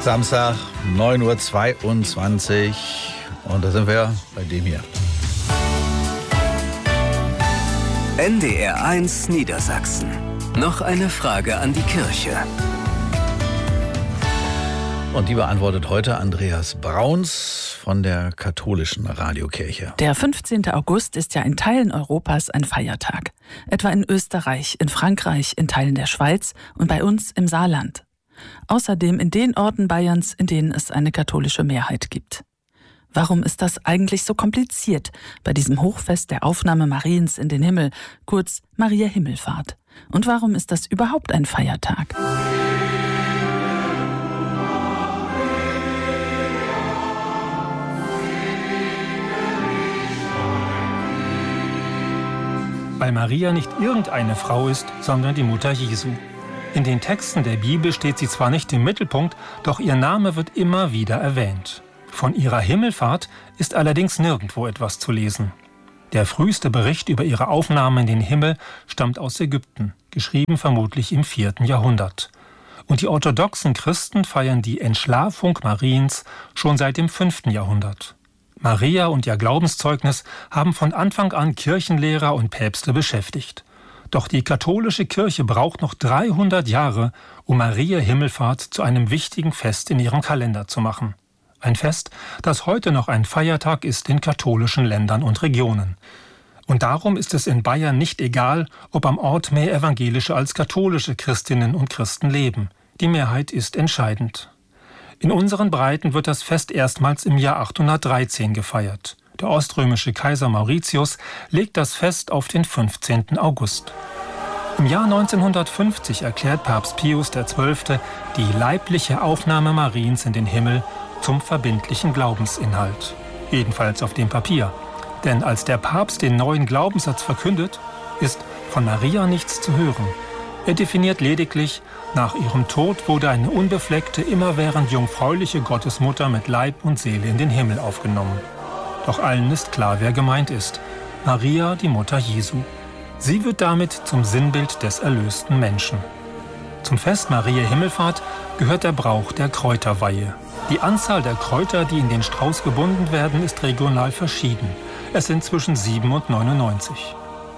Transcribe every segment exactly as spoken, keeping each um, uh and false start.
Samstag, neun Uhr zweiundzwanzig. Und da sind wir bei dem hier. N D R eins Niedersachsen. Noch eine Frage an die Kirche. Und die beantwortet heute Andreas Brauns von der katholischen Radiokirche. Der fünfzehnte August ist ja in Teilen Europas ein Feiertag. Etwa in Österreich, in Frankreich, in Teilen der Schweiz und bei uns im Saarland. Außerdem in den Orten Bayerns, in denen es eine katholische Mehrheit gibt. Warum ist das eigentlich so kompliziert bei diesem Hochfest der Aufnahme Mariens in den Himmel, kurz Maria Himmelfahrt? Und warum ist das überhaupt ein Feiertag? Weil Maria nicht irgendeine Frau ist, sondern die Mutter Jesu. In den Texten der Bibel steht sie zwar nicht im Mittelpunkt, doch ihr Name wird immer wieder erwähnt. Von ihrer Himmelfahrt ist allerdings nirgendwo etwas zu lesen. Der früheste Bericht über ihre Aufnahme in den Himmel stammt aus Ägypten, geschrieben vermutlich im vierten Jahrhundert. Und die orthodoxen Christen feiern die Entschlafung Mariens schon seit dem fünften Jahrhundert. Maria und ihr Glaubenszeugnis haben von Anfang an Kirchenlehrer und Päpste beschäftigt. Doch die katholische Kirche braucht noch dreihundert Jahre, um Maria Himmelfahrt zu einem wichtigen Fest in ihrem Kalender zu machen. Ein Fest, das heute noch ein Feiertag ist in katholischen Ländern und Regionen. Und darum ist es in Bayern nicht egal, ob am Ort mehr evangelische als katholische Christinnen und Christen leben. Die Mehrheit ist entscheidend. In unseren Breiten wird das Fest erstmals im Jahr achthundertdreizehn gefeiert. Der oströmische Kaiser Mauritius legt das Fest auf den fünfzehnten August. Im Jahr neunzehnhundertfünfzig erklärt Papst Pius der Zwölfte die leibliche Aufnahme Mariens in den Himmel zum verbindlichen Glaubensinhalt. Jedenfalls auf dem Papier. Denn als der Papst den neuen Glaubenssatz verkündet, ist von Maria nichts zu hören. Er definiert lediglich, nach ihrem Tod wurde eine unbefleckte, immerwährend jungfräuliche Gottesmutter mit Leib und Seele in den Himmel aufgenommen. Doch allen ist klar, wer gemeint ist. Maria, die Mutter Jesu. Sie wird damit zum Sinnbild des erlösten Menschen. Zum Fest Maria Himmelfahrt gehört der Brauch der Kräuterweihe. Die Anzahl der Kräuter, die in den Strauß gebunden werden, ist regional verschieden. Es sind zwischen sieben und neunundneunzig.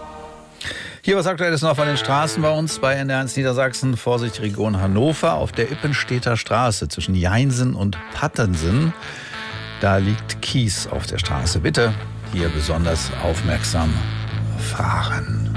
Hier was Aktuelles noch von den Straßen bei uns bei N D R eins Niedersachsen. Vorsicht, Region Hannover auf der Ippenstedter Straße zwischen Jeinsen und Pattensen. Da liegt Kies auf der Straße. Bitte hier besonders aufmerksam fahren.